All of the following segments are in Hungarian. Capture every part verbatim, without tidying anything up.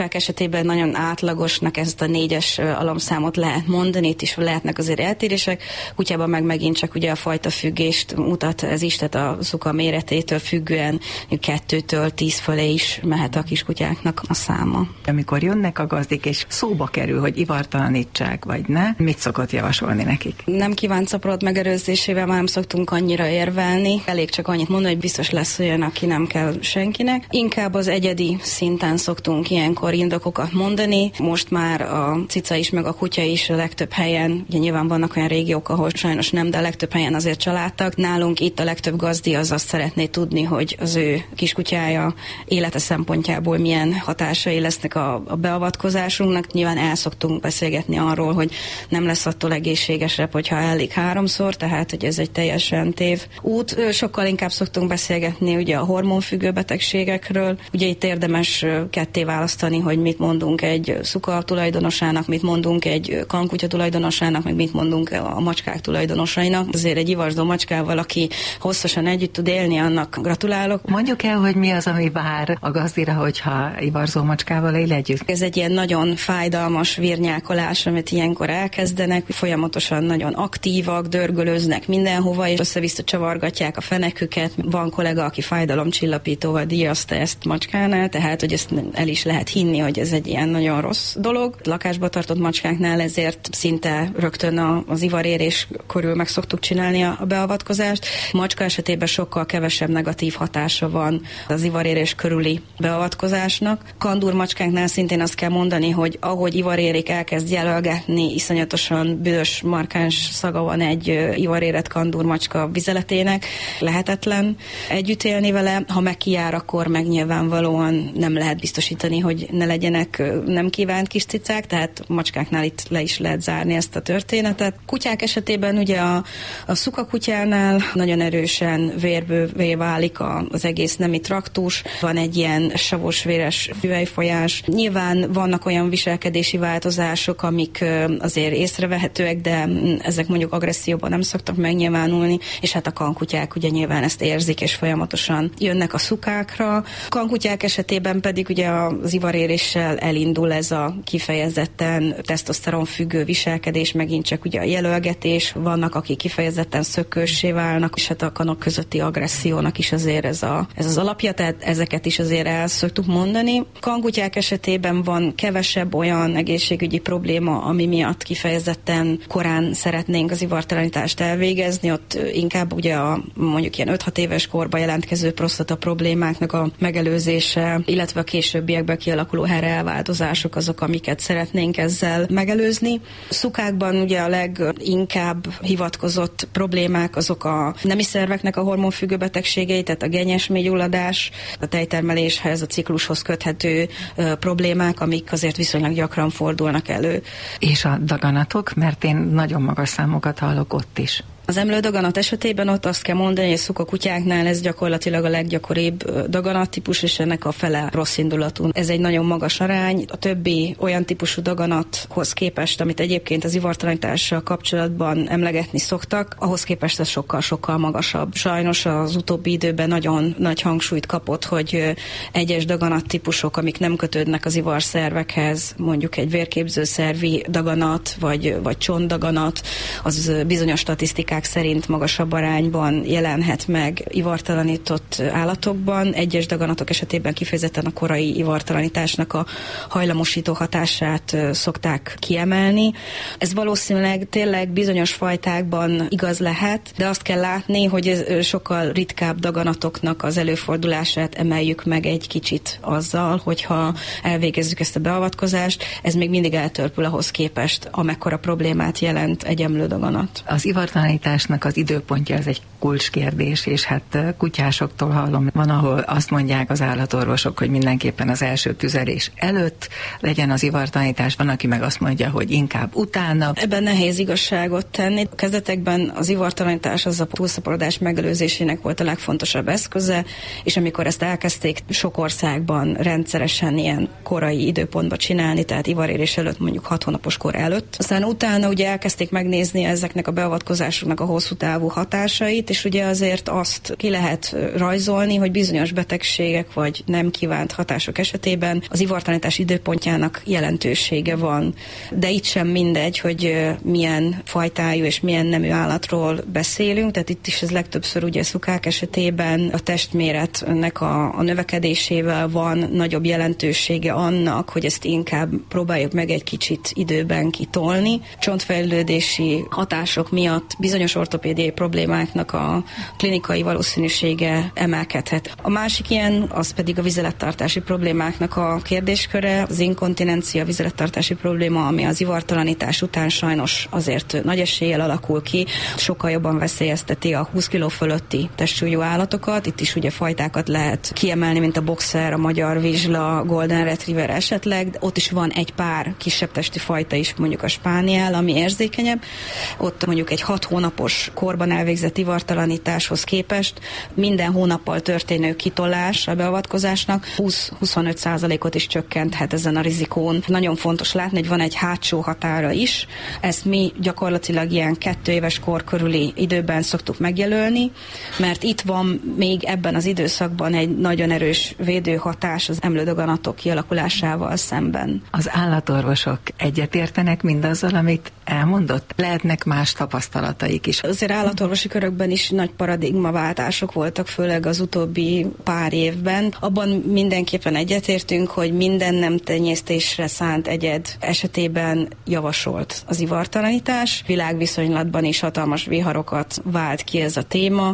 esetében nagyon átlagosnak ezt a négyes alarmszámot lehet mondani, itt is lehetnek azért eltérések. Kutyában meg megint csak ugye a fajta függést mutat ez is, tehát a szuka méretétől függően kettőtől tíz fölé is mehet a kiskutyáknak a száma. Amikor jönnek a gazdik és szóba kerül, hogy ivartalanítsák vagy ne, mit szokott javasolni nekik? Nem kívánt szaporodott megelőzésével már nem szoktunk annyira érvelni. Elég csak annyit mondani, hogy biztos lesz olyan, aki nem kell senkinek. Inkább az egyedi szinten szoktunk ilyenkor indokokat mondani. Most már a cica is, meg a kutya is a legtöbb helyen, ugye nyilván vannak olyan régiók, ahol sajnos nem, de a legtöbb helyen azért családtag. Nálunk itt a legtöbb gazdi az azt szeretné tudni, hogy az ő kiskutyája élete szempontjából milyen hatásai lesznek a, a beavatkozásunknak. Nyilván el szoktunk beszélgetni arról, hogy nem lesz attól egészségesebb, hogyha elég háromszor, tehát hogy ez egy teljesen tév út. Sokkal inkább szoktunk beszélgetni ugye a hormonfüggő betegségekről. Ugye itt érdemes ketté választani, hogy mit mondunk egy szuka tulajdonosának, mit mondunk egy kankutya tulajdonosának, meg mit mondunk a macskák tulajdonosainak. Azért egy ivarzó macskával, aki hosszasan együtt tud élni, annak gratulálok. Mondjuk el, hogy mi az, ami vár a gazdira, hogyha ivarzó macskával él együtt? Ez egy ilyen nagyon fájdalmas virnyákolás, amit ilyenkor elkezdenek, folyamatosan nagyon aktívak, dörgölöznek mindenhova, és össze-vissza csavargatják a feneküket. Van kollega, aki fájdalomcsillapítóval díjazta ezt macskánál, tehát hogy ezt el is lehet hinni, hogy ez egy ilyen nagyon rossz dolog. Lakásba tartott macskáknál ezért szinte rögtön az ivarérés körül meg szoktuk csinálni a beavatkozást. Macska esetében sokkal kevesebb negatív hatása van az ivarérés körüli beavatkozásnak. Kandúr macskáknál szintén azt kell mondani, hogy ahogy ivarérik elkezd jelölgetni, iszonyatosan büdös, markáns szaga van egy ivarérett kandúr macska vizeletének. Lehetetlen együtt élni vele. Ha meg kijár, akkor meg nyilvánvalóan nem lehet biztosítani, hogy ne legyenek nem kívánt kis cicák, tehát macskáknál itt le is lehet zárni ezt a történetet. Kutyák esetében ugye a, a szukakutyánál nagyon erősen vérbővé válik a, az egész nemi traktus, van egy ilyen savos véres hüvelyfolyás. Nyilván vannak olyan viselkedési változások, amik azért észrevehetőek, de ezek mondjuk agresszióban nem szoktak megnyilvánulni, és hát a kankutyák ugye nyilván ezt érzik, és folyamatosan jönnek a szukákra. Kankutyák esetében pedig ugye az ivaréréssel elindul ez a kifejezetten tesztoszteron függő viselkedés, megint csak ugye a jelölgetés, vannak, akik kifejezetten szökőssé válnak, és hát a kanok közötti agressziónak is azért ez, a, ez az alapja, tehát ezeket is azért el szoktuk mondani. Kankutyák esetében van kevesebb olyan egészségügyi probléma, ami miatt kifejezetten korán szeretnénk az ivartalanítást elvégezni, ott inkább ugye a mondjuk ilyen öt-hat éves korban jelentkező prostata problémáknak a megelőzése, illetve a későbbiekben kialakuló herreelváltozások azok, amiket szeretnénk ezzel megelőzni. Szukákban ugye a leginkább hivatkozott problémák azok a nemi szerveknek a hormonfüggő betegségei, tehát a genyes mélygyulladás, a tejtermeléshez, a ciklushoz köthető ö, problémák, amik azért viszonylag gyakran fordulnak elő. És a daganatok, mert én nagyon magas számokat hallok ott is. Az emlődaganat esetében ott azt kell mondani, hogy a szukakutyáknál ez gyakorlatilag a leggyakoribb daganattípus, és ennek a fele rossz indulatú. Ez egy nagyon magas arány. A többi olyan típusú daganathoz képest, amit egyébként az ivartalanítással kapcsolatban emlegetni szoktak, ahhoz képest ez sokkal-sokkal magasabb. Sajnos az utóbbi időben nagyon nagy hangsúlyt kapott, hogy egyes daganattípusok, amik nem kötődnek az ivarszervekhez, mondjuk egy vérképzőszervi daganat, vagy, vagy csontdaganat, az bizonyos statisztikák szerint magasabb arányban jelenhet meg ivartalanított állatokban. Egyes daganatok esetében kifejezetten a korai ivartalanításnak a hajlamosító hatását szokták kiemelni. Ez valószínűleg tényleg bizonyos fajtákban igaz lehet, de azt kell látni, hogy ez sokkal ritkább daganatoknak az előfordulását emeljük meg egy kicsit azzal, hogyha elvégezzük ezt a beavatkozást, ez még mindig eltörpül ahhoz képest, amekkora problémát jelent egy emlődaganat. Az ivartalanításnak az időpontja az egy kulcskérdés, és hát kutyásoktól hallom, van, ahol azt mondják az állatorvosok, hogy mindenképpen az első tüzelés előtt legyen az ivartalanítás, van, aki meg azt mondja, hogy inkább utána. Ebben nehéz igazságot tenni. A kezdetekben az ivartalanítás az a túlszaporodás megelőzésének volt a legfontosabb eszköze, és amikor ezt elkezdték sok országban rendszeresen ilyen korai időpontba csinálni, tehát ivarérés előtt, mondjuk hat hónapos kor előtt. Aztán utána ugye elkezdték megnézni ezeknek a beavatkozásoknak ivartanításoknak a hosszú távú hatásait, és ugye azért azt ki lehet rajzolni, hogy bizonyos betegségek vagy nem kívánt hatások esetében az ivartanítás időpontjának jelentősége van. De itt sem mindegy, hogy milyen fajtájú és milyen nemű állatról beszélünk, tehát itt is ez legtöbbször ugye szukák esetében a testméretnek a, a növekedésével van nagyobb jelentősége annak, hogy ezt inkább próbáljuk meg egy kicsit időben kitolni. Csontfejlődési hatások miatt bizonyos ortopédiai problémáknak a klinikai valószínűsége emelkedhet. A másik ilyen, az pedig a vizelettartási problémáknak a kérdésköre, az inkontinencia, vizelettartási probléma, ami az ivartalanítás után sajnos azért nagy eséllyel alakul ki, sokkal jobban veszélyezteti a húsz kiló fölötti testsúlyú állatokat. Itt is ugye fajtákat lehet kiemelni, mint a boxer, a magyar vizsla, golden retriever esetleg. Ott is van egy pár kisebb testi fajta is, mondjuk a spániel, ami érzékenyebb. Ott mondjuk egy hat hónapos korban elvégzett ivartalanításhoz képest minden hónappal történő kitolás a beavatkozásnak húsz-huszonöt százalékot is csökkenthet ezen a rizikón. Nagyon fontos látni, hogy van egy hátsó határa is. Ezt mi gyakorlatilag ilyen kettő éves kor körüli időben szoktuk megjelölni, mert itt van még ebben az időszakban egy nagyon erős védőhatás az emlődaganatok kialakulásával szemben. Az állatorvosok egyetértenek mindazzal, amit elmondott? Lehetnek más tapasztalataik is? Azért állatorvosi körökben is nagy paradigmaváltások voltak, főleg az utóbbi pár évben. Abban mindenképpen egyetértünk, hogy minden nem tenyésztésre szánt egyed esetében javasolt az ivartalanítás. Világviszonylatban is hatalmas viharokat vált ki ez a téma.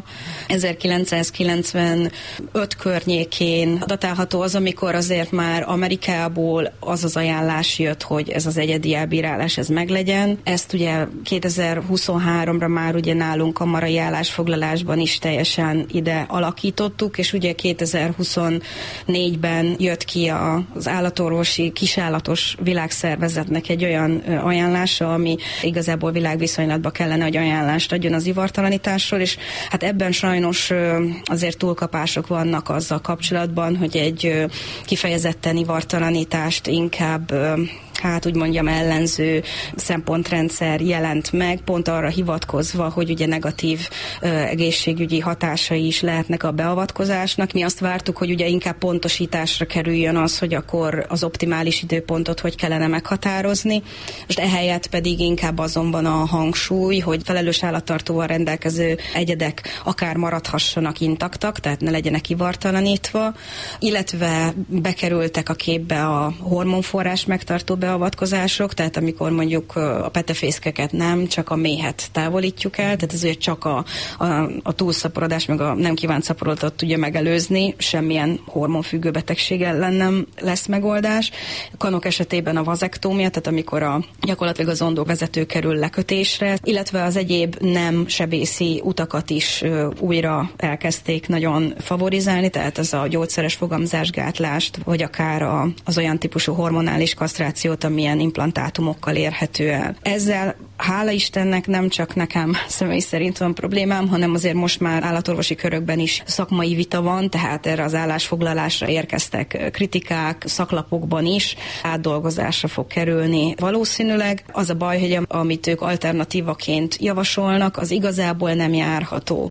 ezerkilencszázkilencvenöt környékén datálható az, amikor azért már Amerikából az az ajánlás jött, hogy ez az egyedi elbírálás ez meglegyen. Ezt ugye kétezer-huszonháromra már ugye nálunk a marai állásfoglalásban is teljesen ide alakítottuk, és ugye kétezer-huszonnégyben jött ki az állatorvosi kisállatos világszervezetnek egy olyan ajánlása, ami igazából világviszonylatban kellene, hogy ajánlást adjon az ivartalanításról, és hát ebben sajnos azért túlkapások vannak azzal kapcsolatban, hogy egy kifejezetten ivartalanítást inkább hát úgy mondjam ellenző szempontrendszer jelent meg, pont arra hivatkozva, hogy ugye negatív ö, egészségügyi hatásai is lehetnek a beavatkozásnak. Mi azt vártuk, hogy ugye inkább pontosításra kerüljön az, hogy akkor az optimális időpontot hogy kellene meghatározni. Most ehelyett pedig inkább azonban a hangsúly, hogy felelős állattartóval rendelkező egyedek akár maradhassanak intaktak, tehát ne legyenek ivartalanítva, illetve bekerültek a képbe a hormonforrás megtartó beavatkozások, tehát amikor mondjuk a petefészkeket nem, csak a méhet távolítjuk el, tehát ez ugye csak a, a, a túlszaporodás, meg a nem kívánt szaporodatot tudja megelőzni, semmilyen hormonfüggő betegség ellen nem lesz megoldás. Kanok esetében a vazektómia, tehát amikor a, gyakorlatilag az ondó vezető kerül lekötésre, illetve az egyéb nem sebészi utakat is ö, újra elkezdték nagyon favorizálni, tehát ez a gyógyszeres fogamzásgátlást, vagy akár a, az olyan típusú hormonális kasztrációt, amilyen implantátumokkal érhető el. Ezzel hála Istennek nem csak nekem személy szerint van problémám, hanem azért most már állatorvosi körökben is szakmai vita van, tehát erre az állásfoglalásra érkeztek kritikák, szaklapokban is átdolgozásra fog kerülni. Valószínűleg az a baj, hogy amit ők alternatívaként javasolnak, az igazából nem járható.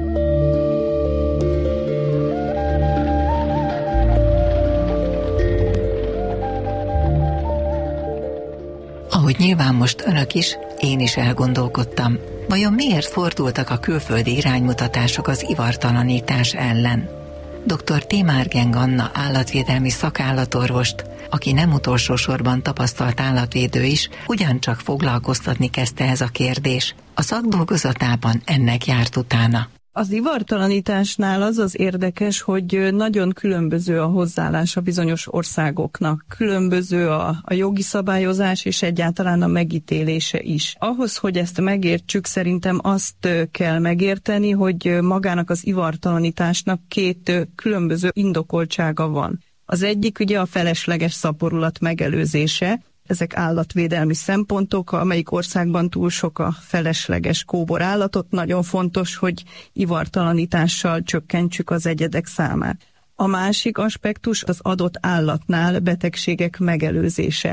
Ahogy nyilván most önök is, én is elgondolkodtam, vajon miért fordultak a külföldi iránymutatások az ivartalanítás ellen? doktor Témárgeng Anna állatvédelmi szakállatorvost, aki nem utolsó sorban tapasztalt állatvédő is, ugyancsak foglalkoztatni kezdte ez a kérdés. A szakdolgozatában ennek járt utána. Az ivartalanításnál az az érdekes, hogy nagyon különböző a hozzáállás a bizonyos országoknak. Különböző a, a jogi szabályozás és egyáltalán a megítélése is. Ahhoz, hogy ezt megértsük, szerintem azt kell megérteni, hogy magának az ivartalanításnak két különböző indokoltsága van. Az egyik ugye a felesleges szaporulat megelőzése. Ezek állatvédelmi szempontok, amelyik országban túl sok a felesleges kóbor állatot, nagyon fontos, hogy ivartalanítással csökkentsük az egyedek számát. A másik aspektus az adott állatnál betegségek megelőzése.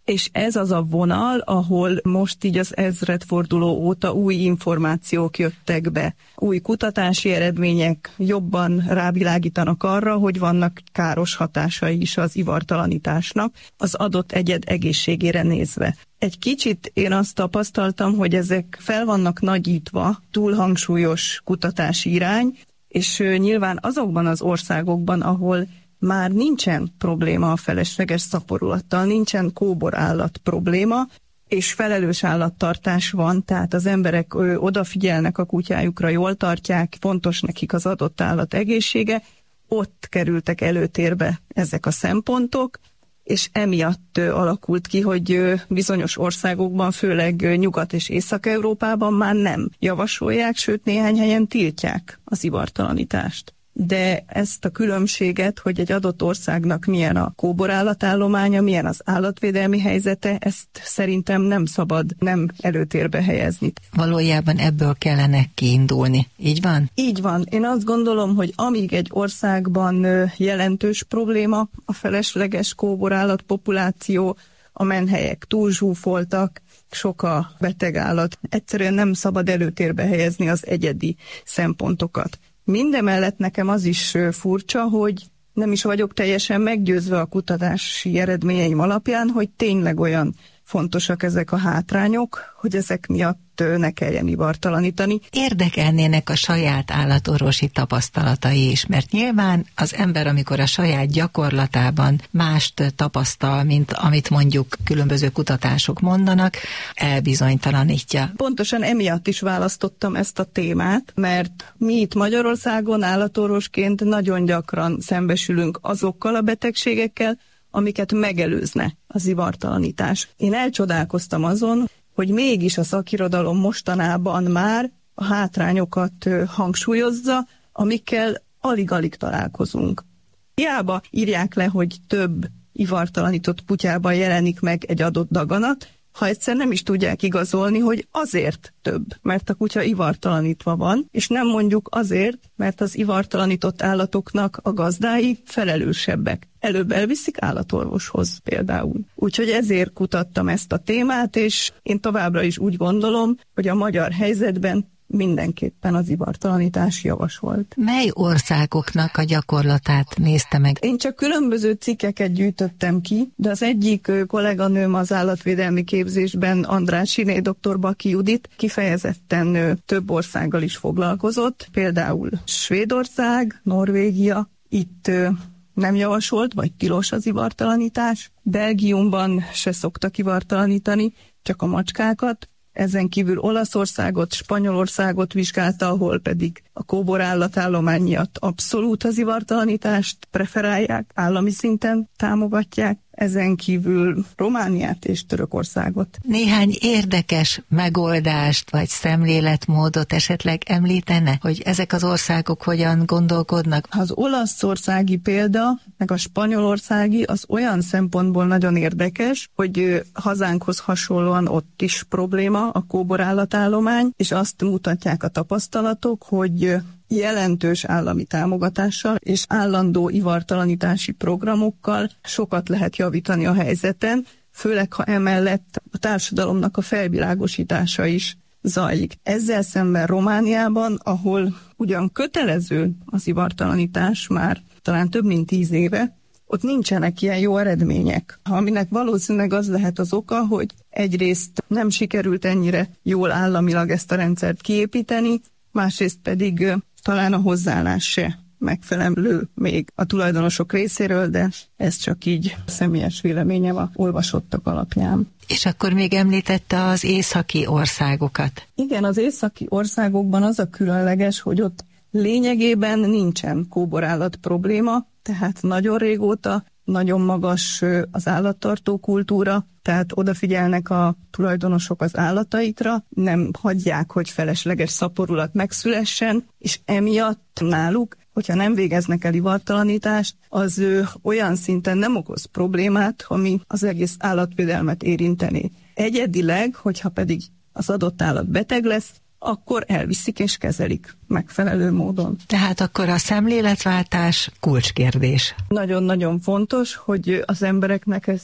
És ez az a vonal, ahol most így az ezredforduló óta új információk jöttek be. Új kutatási eredmények jobban rávilágítanak arra, hogy vannak káros hatásai is az ivartalanításnak az adott egyed egészségére nézve. Egy kicsit én azt tapasztaltam, hogy ezek fel vannak nagyítva, túl hangsúlyos kutatási irány, és nyilván azokban az országokban, ahol már nincsen probléma a felesleges szaporulattal, nincsen kóborállat probléma, és felelős állattartás van, tehát az emberek ö, odafigyelnek a kutyájukra, jól tartják, fontos nekik az adott állat egészsége, ott kerültek előtérbe ezek a szempontok, és emiatt ö, alakult ki, hogy ö, bizonyos országokban, főleg ö, Nyugat- és Észak-Európában már nem javasolják, sőt néhány helyen tiltják az ivartalanítást. De ezt a különbséget, hogy egy adott országnak milyen a kóborállatállománya, milyen az állatvédelmi helyzete, ezt szerintem nem szabad nem előtérbe helyezni. Valójában ebből kellene kiindulni. Így van? Így van. Én azt gondolom, hogy amíg egy országban jelentős probléma a felesleges kóborállat populáció, a menhelyek túlzsúfoltak, sok a beteg állat, egyszerűen nem szabad előtérbe helyezni az egyedi szempontokat. Mindemellett nekem az is furcsa, hogy nem is vagyok teljesen meggyőzve a kutatási eredményeim alapján, hogy tényleg olyan fontosak ezek a hátrányok, hogy ezek miatt ne kelljen ivartalanítani. Érdekelnének a saját állatorvosi tapasztalatai is, mert nyilván az ember, amikor a saját gyakorlatában mást tapasztal, mint amit mondjuk különböző kutatások mondanak, elbizonytalanítja. Pontosan emiatt is választottam ezt a témát, mert mi itt Magyarországon állatorvosként nagyon gyakran szembesülünk azokkal a betegségekkel, amiket megelőzne az ivartalanítás. Én elcsodálkoztam azon, hogy mégis a szakirodalom mostanában már a hátrányokat hangsúlyozza, amikkel alig-alig találkozunk. Hiába írják le, hogy több ivartalanított kutyában jelenik meg egy adott daganat, ha egyszer nem is tudják igazolni, hogy azért több, mert a kutya ivartalanítva van, és nem mondjuk azért, mert az ivartalanított állatoknak a gazdái felelősebbek. Előbb elviszik állatorvoshoz például. Úgyhogy ezért kutattam ezt a témát, és én továbbra is úgy gondolom, hogy a magyar helyzetben mindenképpen az ivartalanítás javasolt. Mely országoknak a gyakorlatát nézte meg? Én csak különböző cikkeket gyűjtöttem ki, de az egyik kolléganőm az állatvédelmi képzésben, Andrássy dr. Baki Judit kifejezetten több országgal is foglalkozott, például Svédország, Norvégia, itt nem javasolt, vagy tilos az ivartalanítás. Belgiumban se szoktak ivartalanítani, csak a macskákat. Ezen kívül Olaszországot, Spanyolországot vizsgálta, ahol pedig a kóborállatállomány miatt abszolút az ivartalanítást preferálják, állami szinten támogatják. Ezen kívül Romániát és Törökországot. Néhány érdekes megoldást vagy szemléletmódot esetleg említene, hogy ezek az országok hogyan gondolkodnak? Az olaszországi példa, meg a spanyolországi az olyan szempontból nagyon érdekes, hogy hazánkhoz hasonlóan ott is probléma a kóborállatállomány, és azt mutatják a tapasztalatok, hogy jelentős állami támogatással és állandó ivartalanítási programokkal sokat lehet javítani a helyzeten, főleg ha emellett a társadalomnak a felvilágosítása is zajlik. Ezzel szemben Romániában, ahol ugyan kötelező az ivartalanítás már talán több mint tíz éve, ott nincsenek ilyen jó eredmények, aminek valószínűleg az lehet az oka, hogy egyrészt nem sikerült ennyire jól államilag ezt a rendszert kiépíteni, másrészt pedig talán a hozzáállás se megfelelő még a tulajdonosok részéről, de ez csak így személyes véleményem a olvasottak alapján. És akkor még említette az északi országokat. Igen, az északi országokban az a különleges, hogy ott lényegében nincsen kóborállat probléma, tehát nagyon régóta nagyon magas az állattartó kultúra, tehát odafigyelnek a tulajdonosok az állataikra, nem hagyják, hogy felesleges szaporulat megszülessen, és emiatt náluk, hogyha nem végeznek el ivartalanítást, az olyan szinten nem okoz problémát, ami az egész állatvédelmet érintené. Egyedileg, hogyha pedig az adott állat beteg lesz, akkor elviszik és kezelik megfelelő módon. Tehát akkor a szemléletváltás kulcskérdés. Nagyon-nagyon fontos, hogy az embereknek ezt a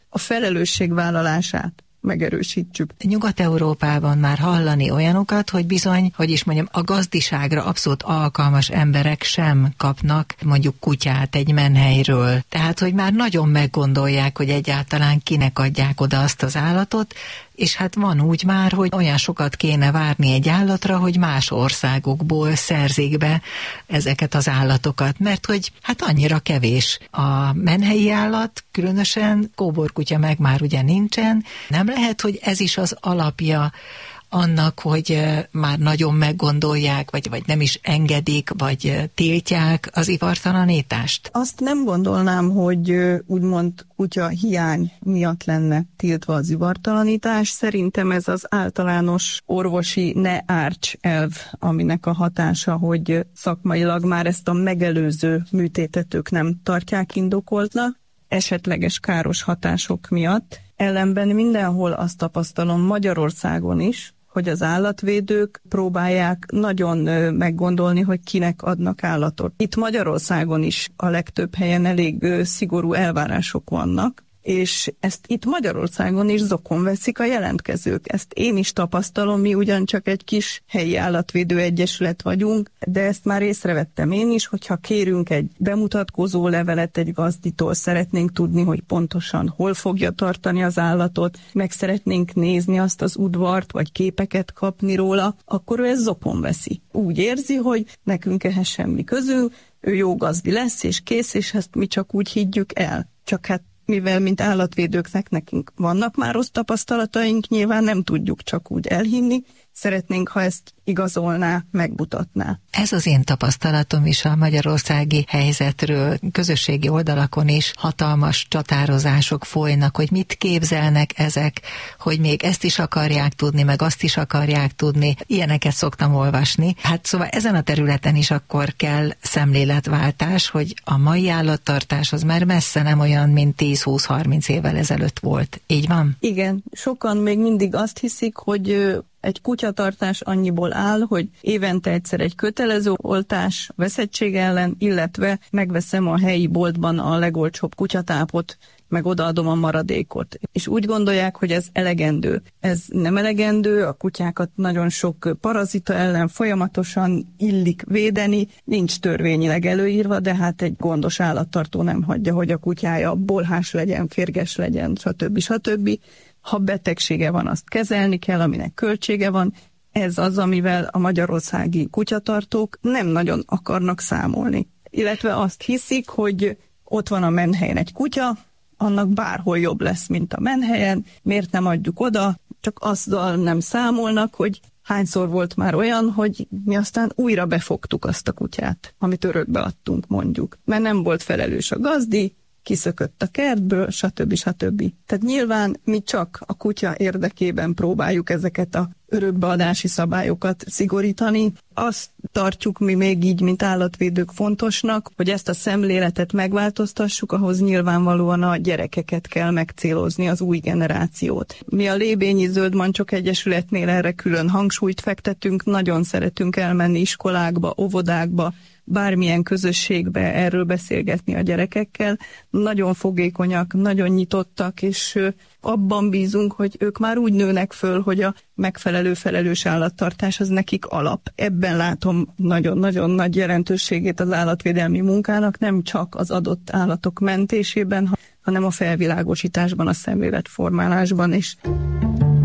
a felelősségvállalását megerősítsük. Nyugat-Európában már hallani olyanokat, hogy bizony, hogy is mondjam, a gazdiságra abszolút alkalmas emberek sem kapnak mondjuk kutyát egy menhelyről. Tehát, hogy már nagyon meggondolják, hogy egyáltalán kinek adják oda azt az állatot, és hát van úgy már, hogy olyan sokat kéne várni egy állatra, hogy más országokból szerzik be ezeket az állatokat, mert hogy hát annyira kevés a menhelyi állat, különösen kóborkutya meg már ugye nincsen. Nem lehet, hogy ez is az alapja annak, hogy már nagyon meggondolják, vagy, vagy nem is engedik, vagy tiltják az ivartalanítást? Azt nem gondolnám, hogy úgymond kutya hiány miatt lenne tiltva az ivartalanítás. Szerintem ez az általános orvosi ne árts elv, aminek a hatása, hogy szakmailag már ezt a megelőző műtétet ők nem tartják indokoltnak, esetleges káros hatások miatt. Ellenben mindenhol azt tapasztalom, Magyarországon is, hogy az állatvédők próbálják nagyon meggondolni, hogy kinek adnak állatot. Itt Magyarországon is a legtöbb helyen elég szigorú elvárások vannak, és ezt itt Magyarországon is zokon veszik a jelentkezők. Ezt én is tapasztalom, mi ugyancsak egy kis helyi állatvédő egyesület vagyunk, de ezt már észrevettem én is, hogyha kérünk egy bemutatkozó levelet egy gazditól, szeretnénk tudni, hogy pontosan hol fogja tartani az állatot, meg szeretnénk nézni azt az udvart, vagy képeket kapni róla, akkor ő ezt zokon veszi. Úgy érzi, hogy nekünk ehhez semmi közül, ő jó gazdi lesz, és kész, és ezt mi csak úgy higgyük el. Csak hát mivel mint állatvédőknek nekünk vannak már rossz tapasztalataink, nyilván nem tudjuk csak úgy elhinni, szeretnénk, ha ezt igazolná, megmutatná. Ez az én tapasztalatom is a magyarországi helyzetről. Közösségi oldalakon is hatalmas csatározások folynak, hogy mit képzelnek ezek, hogy még ezt is akarják tudni, meg azt is akarják tudni. Ilyeneket szoktam olvasni. Hát szóval ezen a területen is akkor kell szemléletváltás, hogy a mai állattartás az már messze nem olyan, mint tíz-húsz-harminc évvel ezelőtt volt. Így van? Igen, sokan még mindig azt hiszik, hogy egy kutyatartás annyiból áll, hogy évente egyszer egy kötelező oltás veszettség ellen, illetve megveszem a helyi boltban a legolcsóbb kutyatápot, meg odaadom a maradékot. És úgy gondolják, hogy ez elegendő. Ez nem elegendő, a kutyákat nagyon sok parazita ellen folyamatosan illik védeni, nincs törvényileg előírva, de hát egy gondos állattartó nem hagyja, hogy a kutyája bolhás legyen, férges legyen, stb. stb. Ha betegsége van, azt kezelni kell, aminek költsége van. Ez az, amivel a magyarországi kutyatartók nem nagyon akarnak számolni. Illetve azt hiszik, hogy ott van a menhelyen egy kutya, annak bárhol jobb lesz, mint a menhelyen, miért nem adjuk oda, csak azzal nem számolnak, hogy hányszor volt már olyan, hogy mi aztán újra befogtuk azt a kutyát, amit örökbe adtunk, mondjuk. Mert nem volt felelős a gazdi, kiszökött a kertből, stb. stb. Tehát nyilván mi csak a kutya érdekében próbáljuk ezeket a örökbeadási szabályokat szigorítani. Azt tartjuk mi még így, mint állatvédők fontosnak, hogy ezt a szemléletet megváltoztassuk, ahhoz nyilvánvalóan a gyerekeket kell megcélozni, az új generációt. Mi a Lébényi Zöldmancsok Egyesületnél erre külön hangsúlyt fektetünk, nagyon szeretünk elmenni iskolákba, óvodákba, bármilyen közösségbe erről beszélgetni a gyerekekkel. Nagyon fogékonyak, nagyon nyitottak, és abban bízunk, hogy ők már úgy nőnek föl, hogy a megfelelő felelős állattartás az nekik alap. Ebben látom nagyon-nagyon nagy jelentőségét az állatvédelmi munkának, nem csak az adott állatok mentésében, hanem a felvilágosításban, a szemléletformálásban is.